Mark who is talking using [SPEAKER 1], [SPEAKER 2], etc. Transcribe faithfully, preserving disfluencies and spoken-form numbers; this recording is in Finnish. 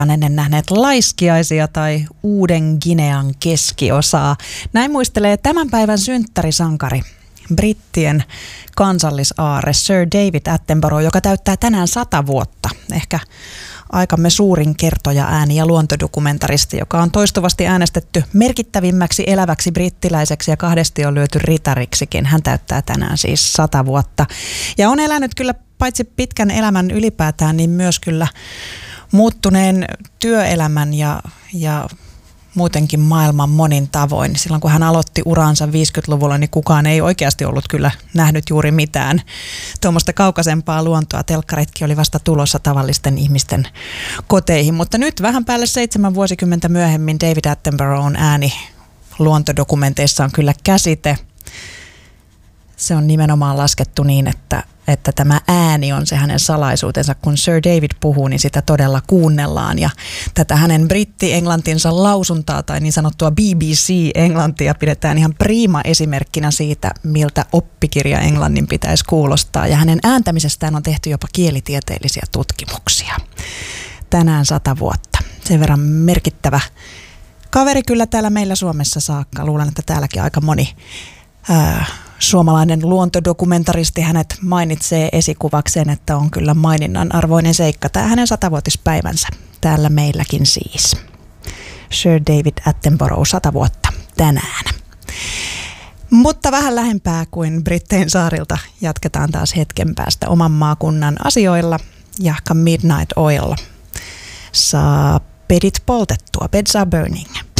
[SPEAKER 1] ennen nähneet laiskiaisia tai Uuden Ginean keskiosaa. Näin muistelee tämän päivän synttärisankari, brittien kansallisaarre Sir David Attenborough, joka täyttää tänään sata vuotta. Ehkä aikamme suurin kertoja ääni- ja luontodokumentaristi, joka on toistuvasti äänestetty merkittävimmäksi eläväksi brittiläiseksi ja kahdesti on lyöty ritariksikin. Hän täyttää tänään siis sata vuotta. Ja on elänyt kyllä paitsi pitkän elämän ylipäätään, niin myös kyllä muuttuneen työelämän ja, ja muutenkin maailman monin tavoin. Silloin kun hän aloitti uransa viisikymmentäluvulla, niin kukaan ei oikeasti ollut kyllä nähnyt juuri mitään tuommoista kaukaisempaa luontoa. Telkkaritkin oli vasta tulossa tavallisten ihmisten koteihin. Mutta nyt vähän päälle seitsemän vuosikymmentä myöhemmin David Attenboroughn ääni luontodokumenteissa on kyllä käsite. Se on nimenomaan laskettu niin, että, että tämä ääni on se hänen salaisuutensa. Kun Sir David puhuu, niin sitä todella kuunnellaan. Ja tätä hänen britti-englantinsa lausuntaa tai niin sanottua B B C-englantia pidetään ihan prima esimerkkinä siitä, miltä oppikirja englannin pitäisi kuulostaa. Ja hänen ääntämisestään on tehty jopa kielitieteellisiä tutkimuksia. Tänään sata vuotta. Sen verran merkittävä kaveri kyllä täällä meillä Suomessa saakka. Luulen, että täälläkin aika moni Ää, suomalainen luontodokumentaristi hänet mainitsee esikuvakseen, että on kyllä maininnan arvoinen seikka. Tämä hänen satavuotispäivänsä täällä meilläkin siis. Sir David Attenborough, sata vuotta tänään. Mutta vähän lähempää kuin Brittein saarilta jatketaan taas hetken päästä oman maakunnan asioilla. Jahka Midnight Oil saa pedit poltettua, beds are burning.